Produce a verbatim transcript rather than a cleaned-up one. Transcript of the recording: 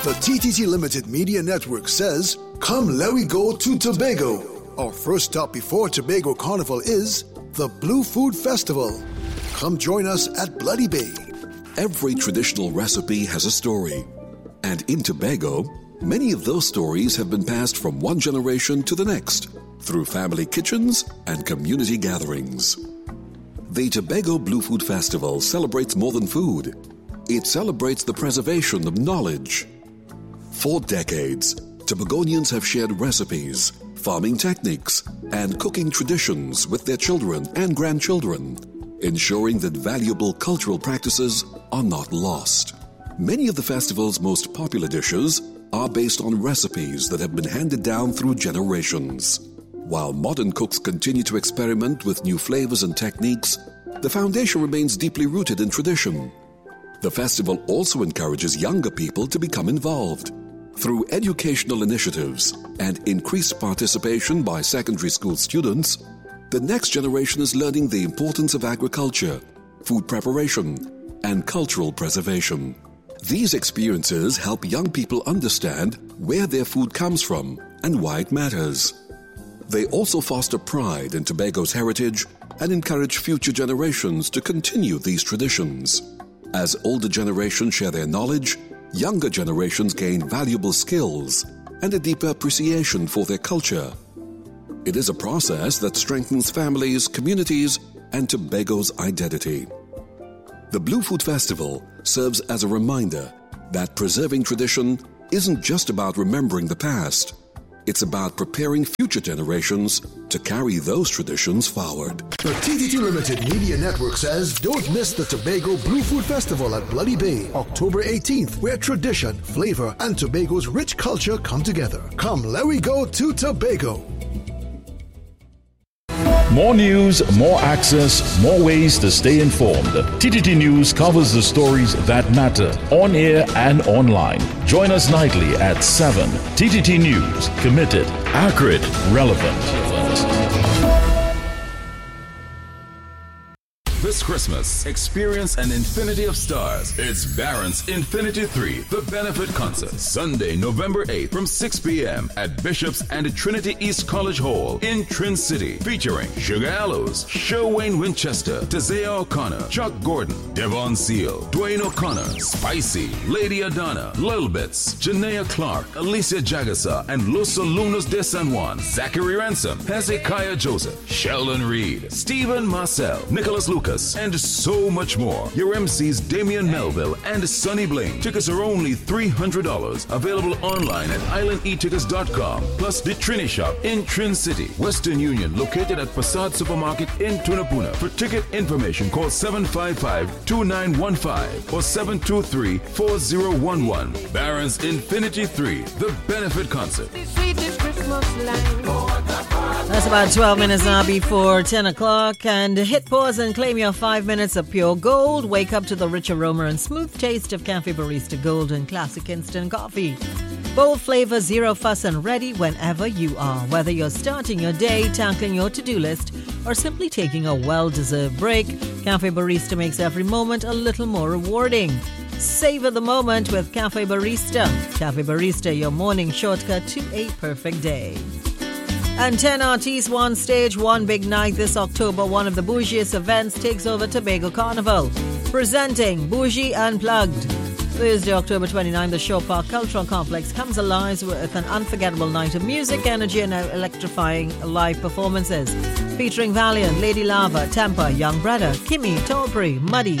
The T T T Limited Media Network says, come let we go to Tobago. Our first stop before Tobago Carnival is the Blue Food Festival. Come join us at Bloody Bay. Every traditional recipe has a story. And in Tobago, many of those stories have been passed from one generation to the next through family kitchens and community gatherings. The Tobago Blue Food Festival celebrates more than food. It celebrates the preservation of knowledge. For decades, Tobagonians have shared recipes, farming techniques, and cooking traditions with their children and grandchildren, ensuring that valuable cultural practices are not lost. Many of the festival's most popular dishes are based on recipes that have been handed down through generations. While modern cooks continue to experiment with new flavors and techniques, the foundation remains deeply rooted in tradition. The festival also encourages younger people to become involved. Through educational initiatives and increased participation by secondary school students, the next generation is learning the importance of agriculture, food preparation, and cultural preservation. These experiences help young people understand where their food comes from and why it matters. They also foster pride in Tobago's heritage and encourage future generations to continue these traditions. As older generations share their knowledge, younger generations gain valuable skills and a deeper appreciation for their culture. It is a process that strengthens families, communities, and Tobago's identity. The Blue Food Festival serves as a reminder that preserving tradition isn't just about remembering the past. It's about preparing future generations to carry those traditions forward. The T T T Limited Media Network says, don't miss the Tobago Blue Food Festival at Bloody Bay, October eighteenth, where tradition, flavor, and Tobago's rich culture come together. Come, let we go to Tobago. More news, more access, more ways to stay informed. T T T News covers the stories that matter on air and online. Join us nightly at seven. T T T News, committed, accurate, relevant. This Christmas, experience an infinity of stars. It's Barron's Infinity three, the benefit concert. Sunday, November eighth from six p.m. at Bishop's and Trinity East College Hall in Trin City. Featuring Sugar Aloes, Sher Wayne Winchester, Tazea O'Connor, Chuck Gordon, Devon Seal, Dwayne O'Connor, Spicy, Lady Adana, Lil Bits, Janaea Clark, Alicia Jagasa, and Los Alumnos de San Juan, Zachary Ransom, Hezekiah Joseph, Sheldon Reed, Stephen Marcel, Nicholas Lucas, and so much more. Your M Cs Damian Melville and Sonny Bling. Tickets are only three hundred dollars. Available online at island e tickets dot com. Plus the Trini Shop in Trin City. Western Union located at Passad Supermarket in Tunapuna. For ticket information, call seven five five, two nine one five or seven two three, four zero one one. Barron's Infinity three, the benefit concert. That's about twelve minutes now before ten o'clock. And hit pause and claim your five minutes of pure gold. Wake up to the rich aroma and smooth taste of Cafe Barista Golden Classic Instant Coffee. Bold flavor, zero fuss, and ready whenever you are. Whether you're starting your day, tackling your to-do list, or simply taking a well-deserved break, Cafe Barista makes every moment a little more rewarding. Savor the moment with Cafe Barista. Cafe Barista, your morning shortcut to a perfect day. And ten artists, one stage, one big night this October. One of the bougiest events takes over Tobago Carnival. Presenting Bougie Unplugged. Thursday, October twenty-ninth, the Shore Park Cultural Complex comes alive with an unforgettable night of music, energy, and electrifying live performances. Featuring Valiant, Lady Lava, Tampa, Young Brother, Kimmy, Tallpree, Muddy,